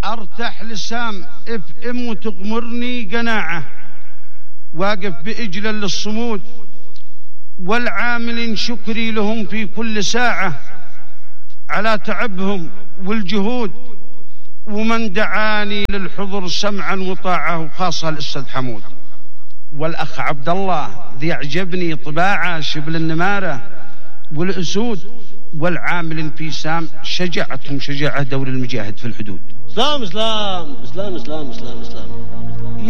أرتاح لسام افئم وتغمرني قناعة، واقف بإجلا للصمود والعامل شكري لهم في كل ساعة على تعبهم والجهود، ومن دعاني للحضور سمعا وطاعة، وخاصة الأستاذ حمود والأخ عبد الله ذي أعجبني طباعة شبل النمارة والأسود، والعامل في سام شجاعتهم شجاعة دور المجاهد في الحدود. اسلام اسلام اسلام اسلام اسلام اسلام.